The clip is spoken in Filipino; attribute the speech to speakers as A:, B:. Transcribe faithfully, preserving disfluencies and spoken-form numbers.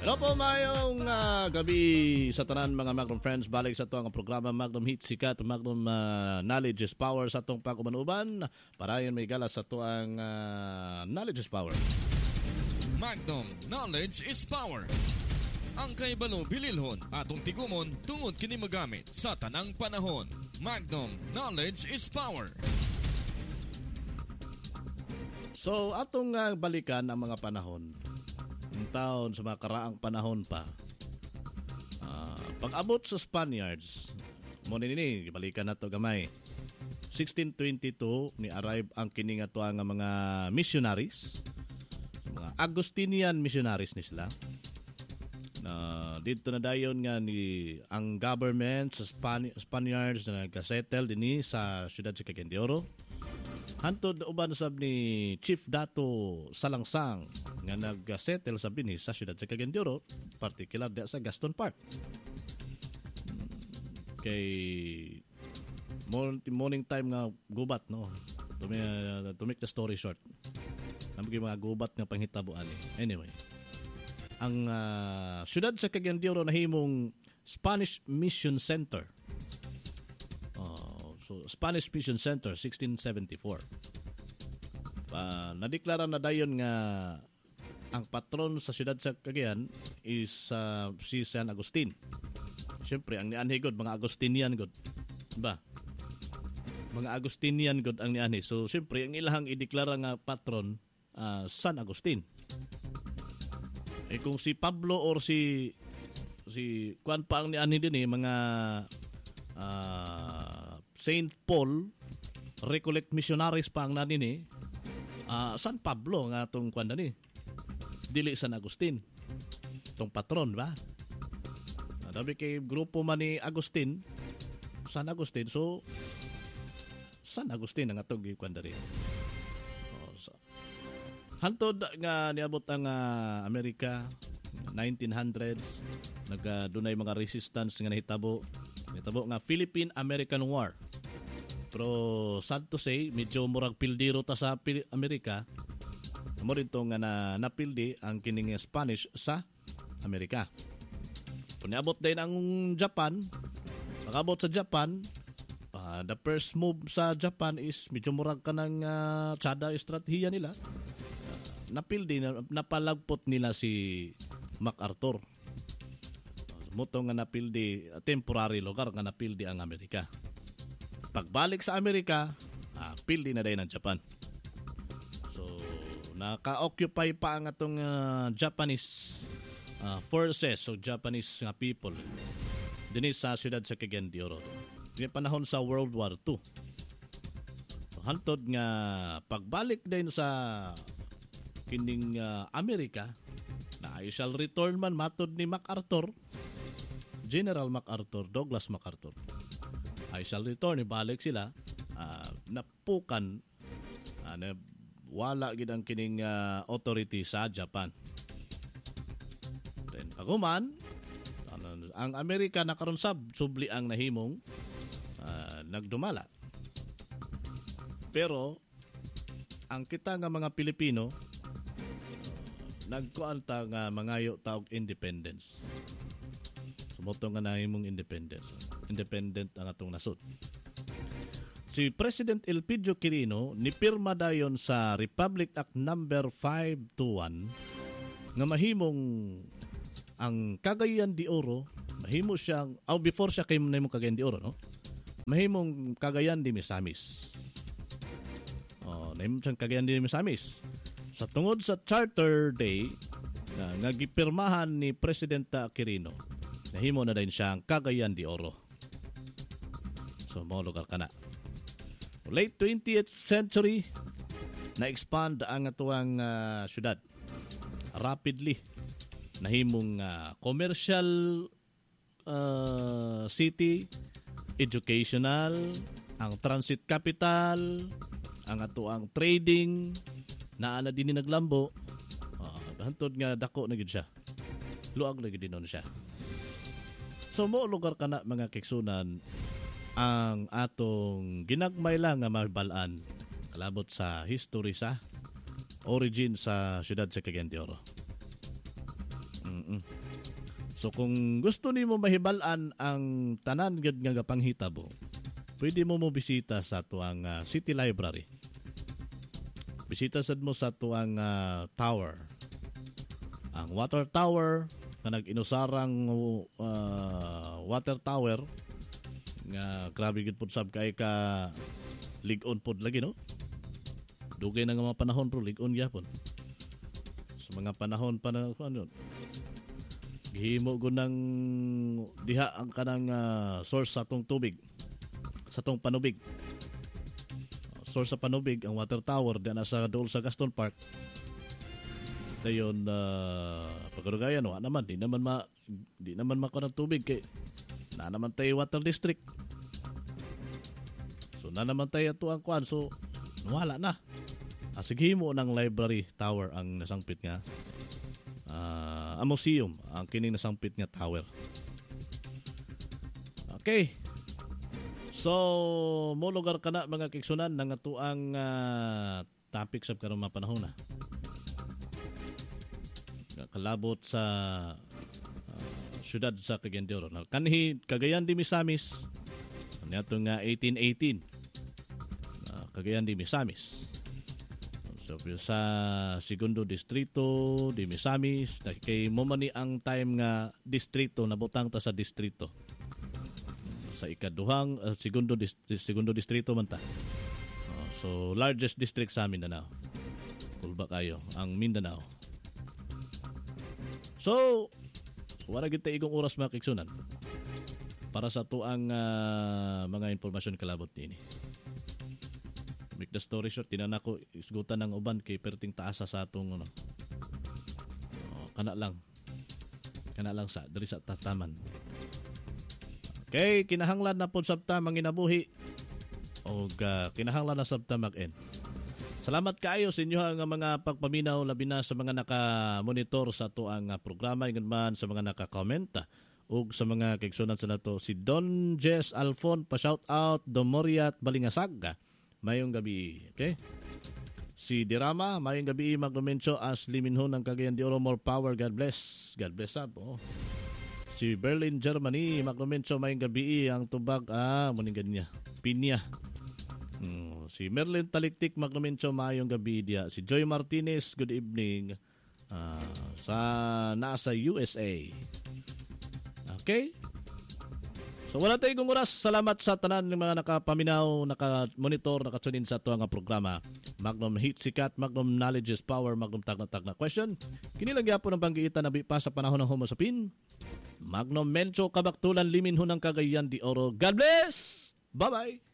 A: Hello po, mayong uh, gabi sa tanan mga Magnum friends. Balik sa ito ang programa Magnum Hit Sikat, Magnum uh, Knowledge is Power sa itong pagkumanuban. Para yun may galas sa ito ang uh, Knowledge is Power.
B: Magnum Knowledge is Power. Ang kaibalo bililhon atong tigumon tungod kini magamit sa tanang panahon. Magnum Knowledge is Power.
A: So atong uh, balikan ang mga panahon. Ang taon sa mga karaang panahon pa. Uh, pag-abot sa Spaniards, mo nini, balikan na to gamay. sixteen twenty-two ni arrive ang kini nga to ang mga missionaries. Mga Agustinian missionaries ni sila. Na dito na dayon nga ni ang government sa Span- Spaniards na nag-settle dinhi sa siyudad sa Cagayan de Oro. Hantod uban sab ni Chief Dato Salangsang nga nag-settle sa binhi sa siyudad sa Cagayan de Oro, particular da sa Gaston Park. Kay morning time nga gubat no. To, me, uh, to make the story short. Namgi mga gubat nga panghitabuan eh. Anyway, ang uh, siyudad sa Cagayan de Oro nahimong Spanish Mission Center. So, Spanish Mission Center, sixteen seventy-four. Uh, nadeklara na dayon nga ang patron sa siyudad sa Cagayan is uh, si San Agustin. Siyempre, ang nianhi god, mga Agustinian god. Diba? Mga Agustinian god ang nianhi. So, siyempre, ang ilahang ideklara nga patron, uh, San Agustin. Eh kung si Pablo or si si Juan pa ang nianhi din eh, mga uh, Saint Paul, Recollect Missionaries pa ang nanin eh. Uh, San Pablo nga itong kwanda ni. Dili San Agustin. Itong patron ba? Dabi kay grupo man ni Agustin, San Agustin. So, San Agustin ang itong kwanda rin. Oh, so. Hantod nga niabot ang uh, Amerika, nineteen hundreds. Nagdunay mga resistance nga nahitabo. Nahitabo nga Philippine-American War. Pero sad to say, medyo murag pildiro ta sa Amerika. Amo rin nga na napildi ang kining Spanish sa Amerika. Puniabot din ang Japan. Pag-abot sa Japan, uh, the first move sa Japan is medyo murag ka ng uh, tsada estratehiya nila. Uh, napildi, napalagpot nila si MacArthur. Muto nga napildi, temporary lugar nga napildi ang Amerika. Pagbalik sa Amerika, ah, pildi na din ng Japan. So, naka-occupy pa ang atong uh, Japanese uh, forces, so Japanese uh, people. Dinis sa siyudad sa Cagayan de Oro. Yung panahon sa World War Two. So, hantod nga pagbalik din sa kining uh, Amerika, na I shall return man matod ni MacArthur, General MacArthur, Douglas MacArthur. I shall return, ibalik sila, uh, napukan, uh, na wala gid ang kining uh, authority sa Japan. Then, paguman, ano, ang Amerika nakaroon sab, subli ang nahimong, uh, nagdumala. Pero, ang kita nga mga Pilipino, uh, nagkuanta nga mangayo taog independence. Sumoto nga nahimong independence. Independent ang atong nasod. Si President Elpidio Quirino nipirma dayon sa Republic Act number five twenty-one nga mahimong ang Cagayan de Oro, mahimo siyang aw oh, before siya kay mahimong Cagayan de Oro, no? Mahimong Cagayan de Misamis. Oh, nahimong siyang Cagayan de Misamis. Sa tungod sa Charter Day na nga gipirmahan ni Presidenta Quirino, nahimo na din siyang Cagayan de Oro. So, mga lugar ka na. Late twentieth century, na-expand ang atuang uh, syudad. Rapidly, nahimong uh, commercial uh, city, educational, ang transit capital, ang atuang trading, naana din ni naglambo. Uh, hantod nga dako na gid siya. Luag na gid din siya. So, mo lugar ka na mga kiksunan, ang atong ginagmay lang nga mabalaan kalabot sa history sa origin sa siyudad sa Cagayan de Oro. Mm-mm. So kung gusto nimo mahibalan ang tanan gyud nga gapanghitabo, pwede mo mo bisita sa tuang uh, City Library. Bisita sad mo sa tuang uh, tower. Ang water tower na nag-inusarang uh, water tower nga grabe gid pud sab kay ka lig-on pod lagi no. Dugay na nga mga panahon bro, lig-on gyapon. Sa mga panahon pa na ano, gihimo ko ng diha ang kanang uh, source sa tong tubig, sa tong panubig. Source sa panubig, ang water tower diyan sa dool sa Gaston Park. Dayon uh, pagkarugayan, wa naman, di naman ma, di naman makuha ng tubig kay na naman tayo water district. So na naman tayo ito ang kuan, so wala na. Ah, sige mo ng library tower ang nasangpit nga. Uh, a museum ang kining nasangpit nga tower. Okay. So, mo lugar ka na mga kiksunan ng atuang uh, topic sa karong mga panahon na. Kalabot sa uh, syudad sa Cagayan de Oro. Kanhi Cagayan de Misamis. Kanyato nga eighteen eighteen. Uh, Cagayan de Misamis. So, sa segundo distrito de Misamis, kay mo man ni ang time nga distrito nabutang ta sa distrito. Sa ikaduhang uh, segundo dis, segundo distrito man ta. Uh, so largest district sa Mindanao. Pulba kayo ang Mindanao. So wala gid ta igong oras mga kigsunan para sa tuang uh, mga impormasyon kalabot nini. Make the story short, tinan ako isgutan ng uban kay perting taasa sa atong ano. Oh, kana lang. Kana lang sa diri sa tataman. Okay, kinahanglan na po sabta manginabuhi o uh, kinahanglan na sabta mag-end. Salamat kaayo sa inyo nga mga pagpaminaw labi na sa mga naka-monitor sa tuang uh, programa ingon man sa mga naka-komenta ug sa mga kigsunan sa nato si Don Jess Alfon pa shout out Domoriat Balingasag. Mayong gabi, okay? Si Dirama, mayong gabi magnumenso as liminhon ng Cagayan de Oro, more power, God bless. God bless up, oh. Si Berlin, Germany, magnumenso mayong gabi ang tubag, ah, muninggan niya, Pinya. Hmm. Si Merlin Taliktik, magnumenso mayong gabi dia. Si Joy Martinez, good evening, uh, sa nasa U S A. Okay? So wala tayong oras. Salamat sa tanan ng mga nakapaminaw, naka-monitor, nakatunin sa ito ang programa. Magnum Heat Sikat, Magnum Knowledge is Power, Magnum Tagna-Tagna Question. Kinilang po ng banggiitan na pa sa panahon ng Homosapin. Magnum Mencho Kabaktulan Liminho ng Cagayan de Oro. God bless! Bye-bye!